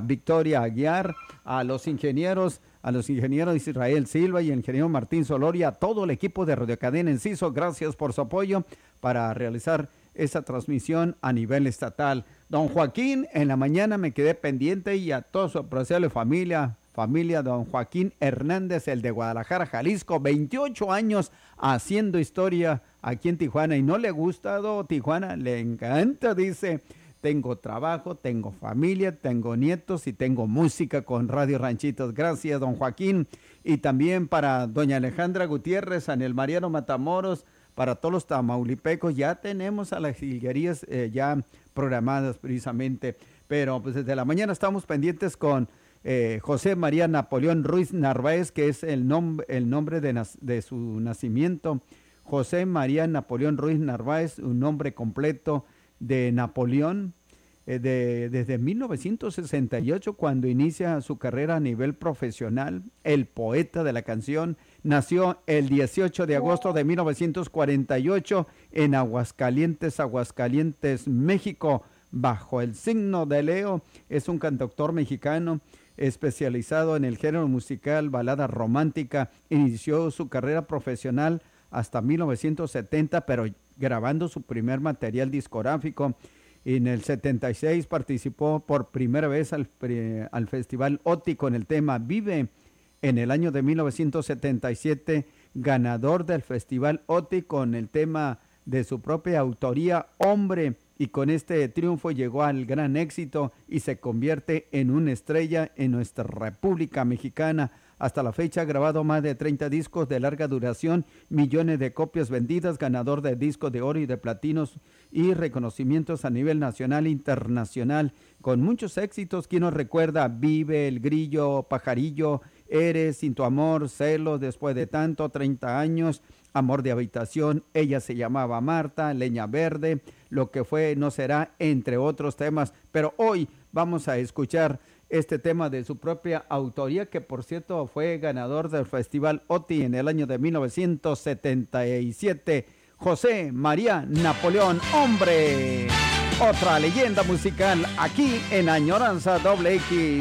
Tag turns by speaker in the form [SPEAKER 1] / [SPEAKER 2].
[SPEAKER 1] Victoria Aguiar, a los ingenieros Israel Silva y el ingeniero Martín Soloria, a todo el equipo de Radio Cadena Enciso, gracias por su apoyo para realizar esa transmisión a nivel estatal. Don Joaquín, en la mañana me quedé pendiente, y a toda su apreciable familia, don Joaquín Hernández, el de Guadalajara, Jalisco, 28 años haciendo historia aquí en Tijuana, y no le ha gustado Tijuana, le encanta, dice, tengo trabajo, tengo familia, tengo nietos y tengo música con Radio Ranchitos. Gracias, don Joaquín. Y también para doña Alejandra Gutiérrez, Anel Mariano Matamoros, para todos los tamaulipecos, ya tenemos a las jilguerías ya programadas precisamente, pero pues desde la mañana estamos pendientes con José María Napoleón Ruiz Narváez, que es el nombre de su nacimiento. José María Napoleón Ruiz Narváez, un nombre completo de Napoleón, desde 1968, cuando inicia su carrera a nivel profesional, el poeta de la canción. Nació el 18 de agosto de 1948 en Aguascalientes, México, bajo el signo de Leo. Es un cantautor mexicano especializado en el género musical balada romántica. Inició su carrera profesional hasta 1970, pero grabando su primer material discográfico. En el 76 participó por primera vez al Festival OTI con el tema Vive. En el año de 1977, ganador del Festival OTI con el tema de su propia autoría, Hombre, y con este triunfo llegó al gran éxito y se convierte en una estrella en nuestra República Mexicana. Hasta la fecha ha grabado más de 30 discos de larga duración, millones de copias vendidas, ganador de discos de oro y de platinos y reconocimientos a nivel nacional e internacional, con muchos éxitos. ¿Quién nos recuerda? Vive, El Grillo, Pajarillo, Eres, Sin tu amor, Celos, Después de tanto, 30 años, Amor de habitación, Ella se llamaba Marta, Leña Verde, Lo que fue no será, entre otros temas. Pero hoy vamos a escuchar este tema de su propia autoría, que por cierto fue ganador del Festival OTI en el año de 1977. José María Napoleón, Hombre, otra leyenda musical aquí en Añoranza Doble X.